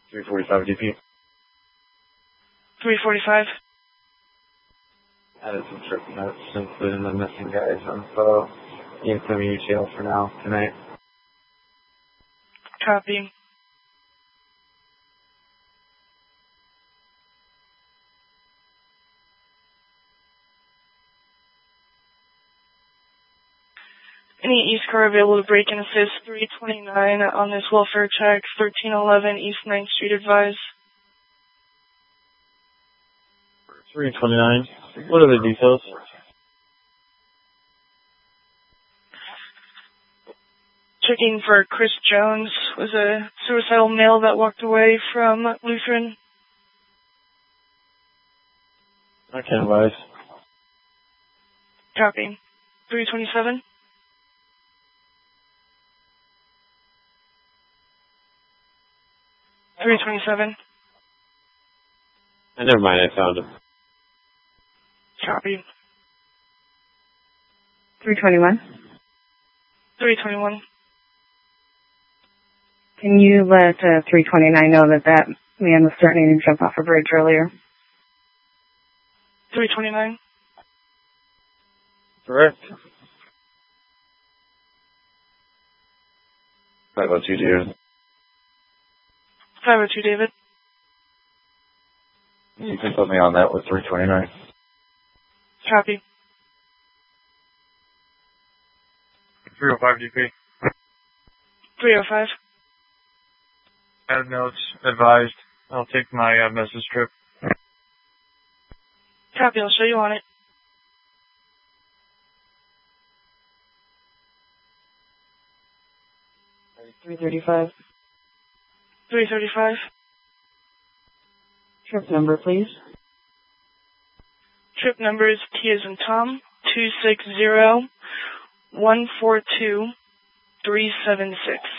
345 DP. 345. Added some trip notes, including the missing guys info. Income UTL for now, tonight. Copy. Any East car available to break and assist 329 on this welfare check, 1311 East 9th Street advise. 329. What are the details? Checking for Chris Jones. Was a suicidal male that walked away from Lutheran. I can advise. Copy. 327. Never mind, I found him. Copy. 321. 321. Can you let 329 know that that man was starting to jump off a bridge earlier? 329. Correct. 502, David. 502, David. You can put me on that with 329. Copy. 305 DP. 305. Add notes, advised. I'll take my message trip. Copy, I'll show you on it. $335. 335. Trip number, please. Trip number is T as in Tom, 260-142-376.